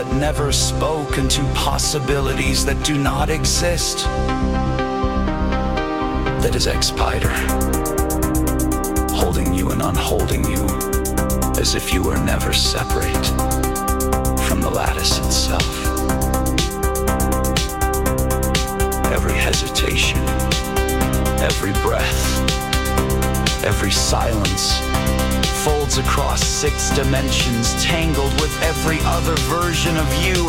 never spoke into possibilities that do not exist. That is X-Spider, holding you and unholding you, as if you were never separate from the lattice itself. Every hesitation, every breath, every silence folds across 6 dimensions, tangled with every other version of you